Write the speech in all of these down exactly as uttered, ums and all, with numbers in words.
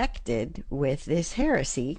infected with this heresy,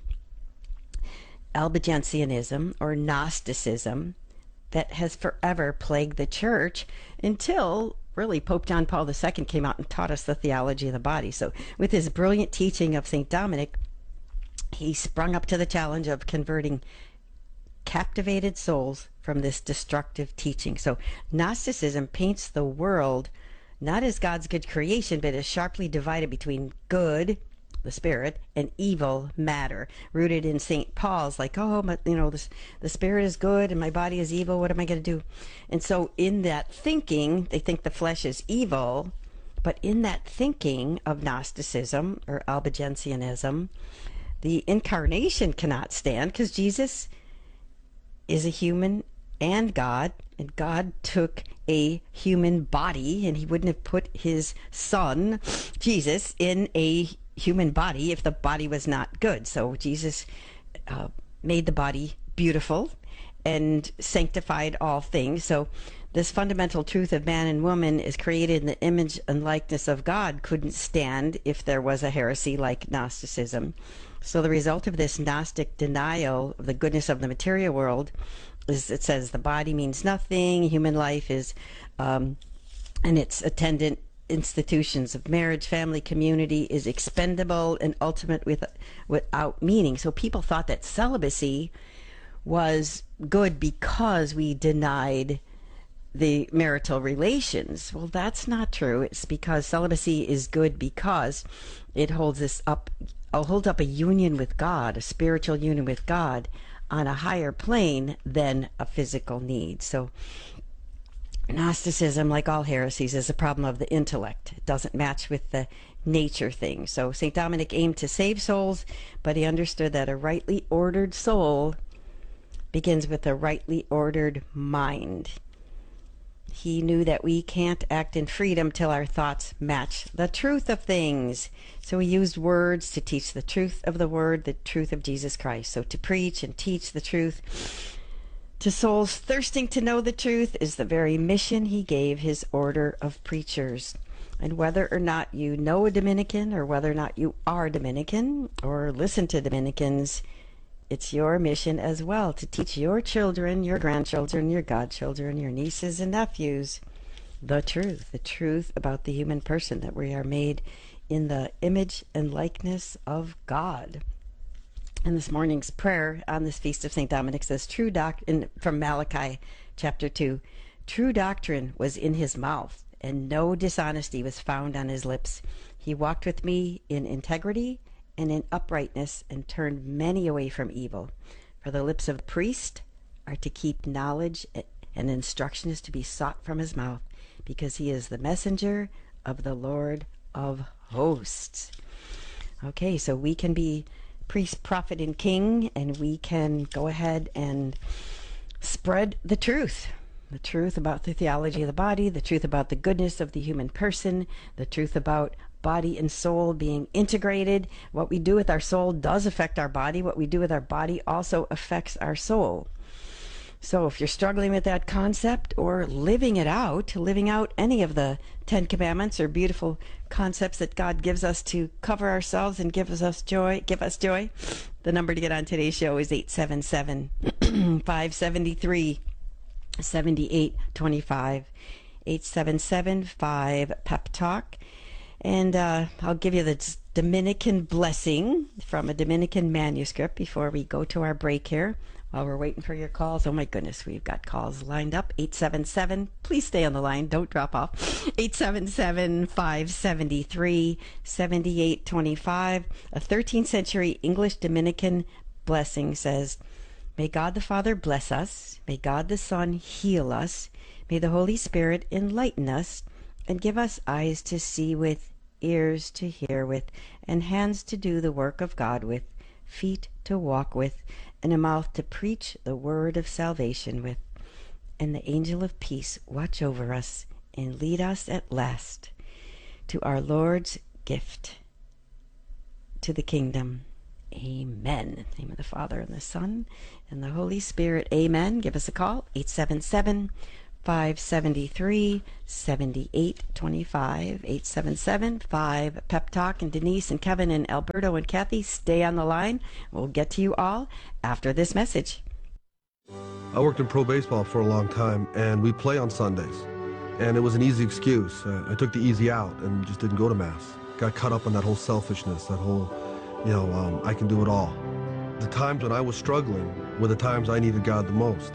Albigensianism or Gnosticism, that has forever plagued the church until really Pope John Paul the Second came out and taught us the theology of the body. So with his brilliant teaching of Saint Dominic, he sprung up to the challenge of converting captivated souls from this destructive teaching. So Gnosticism paints the world not as God's good creation, but as sharply divided between good, the spirit, and evil, matter, rooted in Saint Paul's, like, oh, my, you know, this, the spirit is good and my body is evil. What am I going to do? And so in that thinking, they think the flesh is evil, but in that thinking of Gnosticism or Albigensianism, the incarnation cannot stand because Jesus is a human and God, and God took a human body, and he wouldn't have put his son, Jesus, in a human body if the body was not good. So Jesus uh, made the body beautiful and sanctified all things. So this fundamental truth of man and woman is created in the image and likeness of God couldn't stand if there was a heresy like Gnosticism. So the result of this Gnostic denial of the goodness of the material world is, it says the body means nothing, human life is, um, and its attendant institutions of marriage, family, community is expendable and ultimate with, without meaning. So people thought that celibacy was good because we denied the marital relations. Well, that's not true. It's because celibacy is good because it holds us up, uh, holds up a union with God, a spiritual union with God on a higher plane than a physical need. So Gnosticism, like all heresies, is a problem of the intellect. It doesn't match with the nature thing. So Saint Dominic aimed to save souls, but he understood that a rightly ordered soul begins with a rightly ordered mind. He knew that we can't act in freedom till our thoughts match the truth of things. So he used words to teach the truth of the word, the truth of Jesus Christ. So to preach and teach the truth to souls thirsting to know the truth is the very mission he gave his order of preachers. And whether or not you know a Dominican, or whether or not you are Dominican or listen to Dominicans, it's your mission as well to teach your children, your grandchildren, your godchildren, your nieces and nephews the truth, the truth about the human person, that we are made in the image and likeness of God. And this morning's prayer on this feast of Saint Dominic says, "True doctrine," from Malachi chapter two, "True doctrine was in his mouth, and no dishonesty was found on his lips. He walked with me in integrity and in uprightness, and turned many away from evil. For the lips of the priest are to keep knowledge, and instruction is to be sought from his mouth, because he is the messenger of the Lord of hosts." Okay, so we can be priest, prophet, and king, and we can go ahead and spread the truth. The truth about the theology of the body, the truth about the goodness of the human person, the truth about body and soul being integrated. What we do with our soul does affect our body. What we do with our body also affects our soul. So if you're struggling with that concept, or living it out, living out any of the Ten Commandments or beautiful concepts that God gives us to cover ourselves and give us joy, give us joy, the number to get on today's show is eight seven seven, five seven three, seven eight two five, eight seven seven five pep talk. And uh, I'll give you the Dominican blessing from a Dominican manuscript before we go to our break here, while we're waiting for your calls. Oh my goodness, we've got calls lined up. eight seven seven, please stay on the line, don't drop off. eight seven seven, five seven three, seven eight two five. A thirteenth century English Dominican blessing says, "May God the Father bless us. May God the Son heal us. May the Holy Spirit enlighten us and give us eyes to see with, ears to hear with, and hands to do the work of God with, feet to walk with, and a mouth to preach the word of salvation with. And the angel of peace watch over us and lead us at last to our Lord's gift, to the kingdom. Amen." In the name of the Father, and the Son, and the Holy Spirit. Amen. Give us a call, eight seven seven, five seven three, seven eight two five, eight seven seven, five Pep Talk. And Denise and Kevin and Alberto and Kathy, stay on the line. We'll get to you all after this message. I worked in pro baseball for a long time, and we play on Sundays. And it was an easy excuse. Uh, I took the easy out and just didn't go to Mass. Got caught up in that whole selfishness, that whole, you know, um, I can do it all. The times when I was struggling were the times I needed God the most.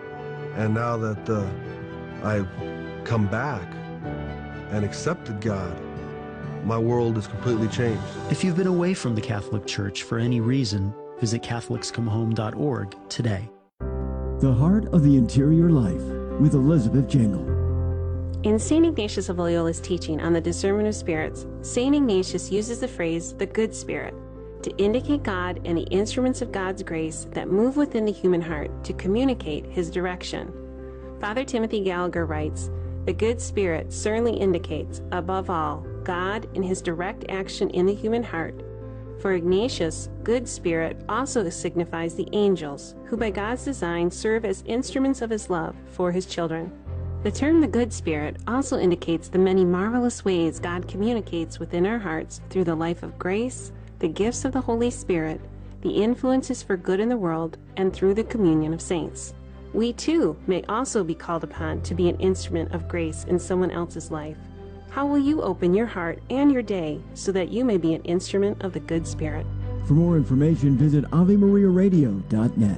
And now that uh, I've come back and accepted God, my world is completely changed. If you've been away from the Catholic Church for any reason, visit Catholics Come Home dot org today. The Heart of the Interior Life with Elizabeth Jangle. In Saint Ignatius of Loyola's teaching on the discernment of spirits, Saint Ignatius uses the phrase, the good spirit, to indicate God and the instruments of God's grace that move within the human heart to communicate His direction. Father Timothy Gallagher writes, the good spirit certainly indicates, above all, God and His direct action in the human heart. For Ignatius, good spirit also signifies the angels, who by God's design serve as instruments of His love for His children. The term the good spirit also indicates the many marvelous ways God communicates within our hearts through the life of grace, the gifts of the Holy Spirit, the influences for good in the world, and through the communion of saints. We too may also be called upon to be an instrument of grace in someone else's life. How will you open your heart and your day so that you may be an instrument of the good spirit? For more information, visit Ave Maria Radio dot net.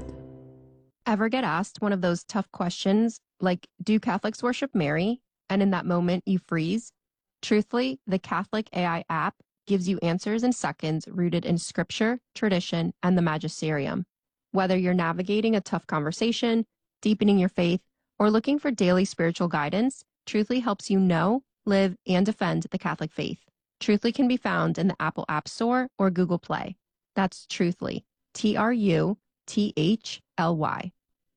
Ever get asked one of those tough questions like, do Catholics worship Mary? And in that moment you freeze? Truthfully, the Catholic A I app gives you answers in seconds rooted in scripture, tradition, and the magisterium. Whether you're navigating a tough conversation, deepening your faith, or looking for daily spiritual guidance, Truthfully helps you know, live, and defend the Catholic faith. Truthfully can be found in the Apple App Store or Google Play. That's Truthfully, T R U T H L Y.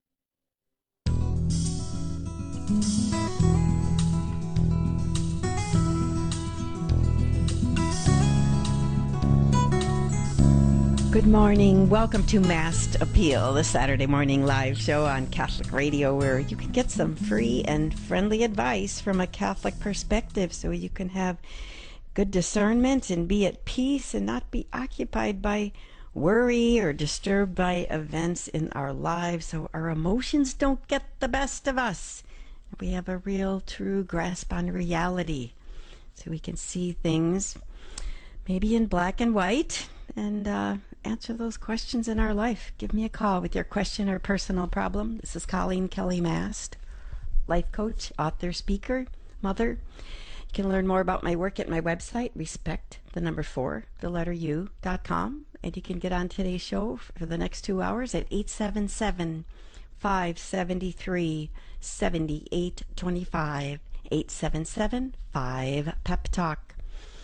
Good morning. Welcome to Masked Appeal, the Saturday morning live show on Catholic Radio, where you can get some free and friendly advice from a Catholic perspective so you can have good discernment and be at peace and not be occupied by worry or disturbed by events in our lives, so our emotions don't get the best of us. We have a real, true grasp on reality, so we can see things maybe in black and white and uh, answer those questions in our life. Give me a call with your question or personal problem. This is Colleen Kelly Mast, life coach, author, speaker, mother. You can learn more about my work at my website, respect the number four, the letter U dot com. And you can get on today's show for the next two hours at eight seven seven, five seven three, seven eight two five, eight seven seven, five Pep Talk.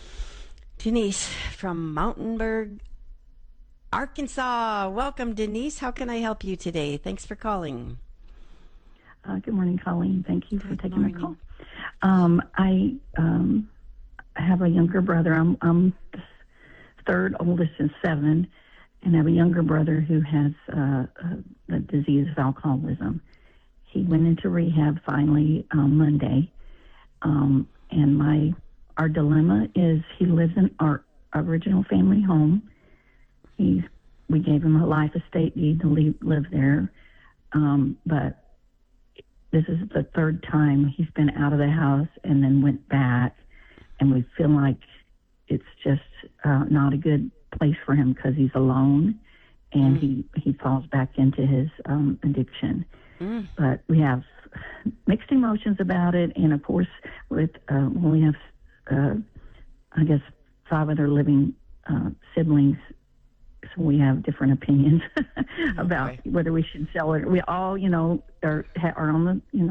Denise from Mountainburg, Arkansas. Welcome, Denise. How can I help you today? Thanks for calling. Uh, good morning, Colleen. Thank you for Good taking morning. my call. Um, I um, have a younger brother. I'm, I'm the third oldest in seven, and I have a younger brother who has uh, the disease of alcoholism. He went into rehab finally on Monday, um, and my our dilemma is he lives in our original family home. He's we gave him a life estate deed to leave, live there, um, but this is the third time he's been out of the house and then went back, and we feel like it's just uh, not a good place for him because he's alone, and mm. he, he falls back into his um, addiction. Mm. But we have mixed emotions about it, and of course, with uh, we have, uh, I guess, five other living uh, siblings, so we have different opinions about okay. whether we should sell it. We all, you know, are are on the you know.